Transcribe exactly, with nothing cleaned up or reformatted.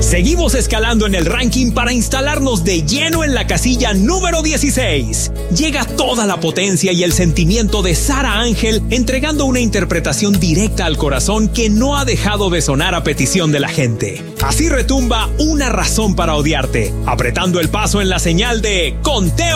Seguimos escalando en el ranking para instalarnos de lleno en la casilla número dieciséis. Llega toda la potencia y el sentimiento de Sara Ángel entregando una interpretación directa al corazón que no ha dejado de sonar a petición de la gente. Así retumba Una razón para odiarte, apretando el paso en la señal de conteo